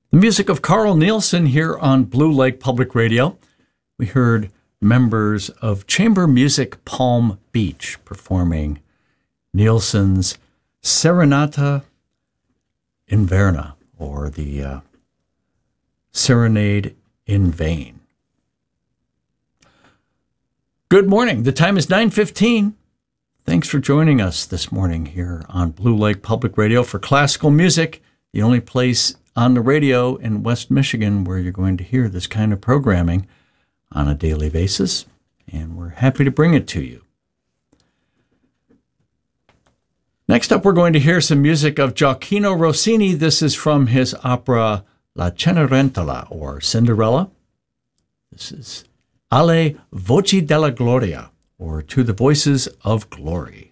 The music of Carl Nielsen here on Blue Lake Public Radio. We heard members of Chamber Music Palm Beach performing Nielsen's Serenata Inverna, or the Serenade in Vain. Good morning. The time is 9:15. Thanks for joining us this morning here on Blue Lake Public Radio for classical music, the only place on the radio in West Michigan where you're going to hear this kind of programming on a daily basis, and we're happy to bring it to you. Next up, we're going to hear some music of Gioachino Rossini. This is from his opera La Cenerentola, or Cinderella. This is Alle Voci della Gloria, or To the Voices of Glory.